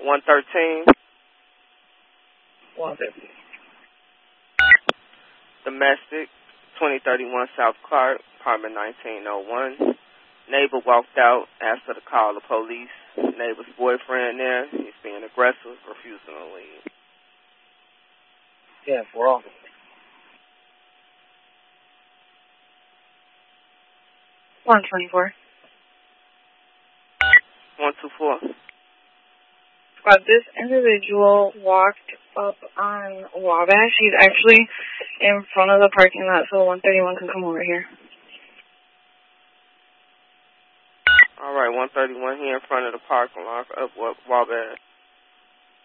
113. 150. Domestic, 2031 South Clark, apartment 1901. Neighbor walked out, asked her to call the police. Neighbor's boyfriend there, he's being aggressive, refusing to leave. Yeah, 4 officers. 124. 124. This individual walked up on Wabash. He's actually in front of the parking lot, so 131 can come over here. All right, 131 here in front of the parking lot of Wabash.